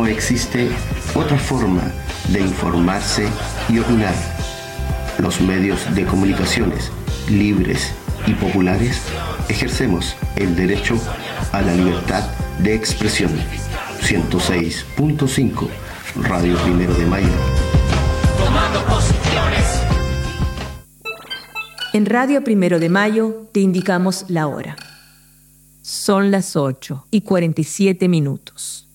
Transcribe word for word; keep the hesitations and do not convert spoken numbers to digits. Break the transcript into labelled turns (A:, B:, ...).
A: no existe otra forma de informarse y opinar. Los medios de comunicaciones libres y populares ejercemos el derecho a la libertad de expresión. ciento seis punto cinco Radio Primero de Mayo.
B: Tomando posiciones.
C: En Radio Primero de Mayo te indicamos la hora. Son las ocho y cuarenta y siete minutos.